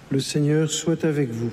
Le Seigneur soit avec vous.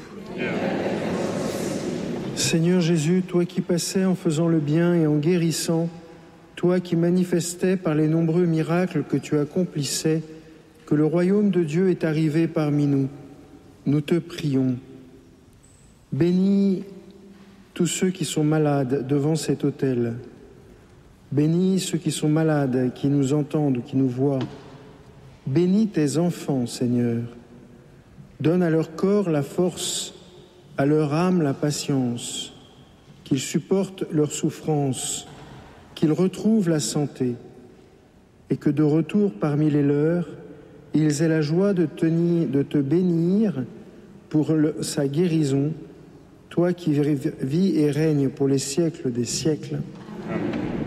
Seigneur Jésus, toi qui passais en faisant le bien et en guérissant, toi qui manifestais par les nombreux miracles que tu accomplissais, que le royaume de Dieu est arrivé parmi nous. Nous te prions. Bénis tous ceux qui sont malades devant cet autel. Bénis ceux qui sont malades, qui nous entendent, qui nous voient. Bénis tes enfants, Seigneur. Donne à leur corps la force, à leur âme la patience, qu'ils supportent leurs souffrances, qu'ils retrouvent la santé, et que de retour parmi les leurs, ils aient la joie de te bénir pour sa guérison, toi qui vis et règnes pour les siècles des siècles. Amen.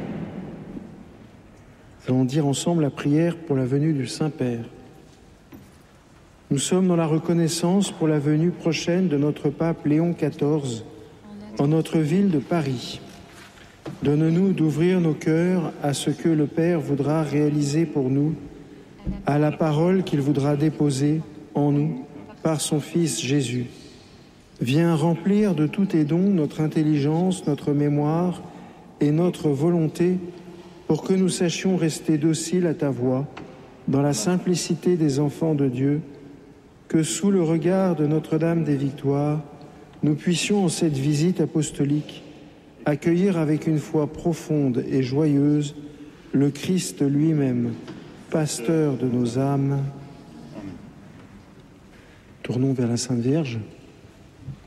Nous allons dire ensemble la prière pour la venue du Saint-Père. Nous sommes dans la reconnaissance pour la venue prochaine de notre pape Léon XIV en notre ville de Paris. Donne-nous d'ouvrir nos cœurs à ce que le Père voudra réaliser pour nous, à la parole qu'il voudra déposer en nous par son Fils Jésus. Viens remplir de tous tes dons notre intelligence, notre mémoire et notre volonté pour que nous sachions rester dociles à ta voix, dans la simplicité des enfants de Dieu, que sous le regard de Notre-Dame des Victoires, nous puissions en cette visite apostolique accueillir avec une foi profonde et joyeuse le Christ lui-même, pasteur de nos âmes. Tournons vers la Sainte Vierge.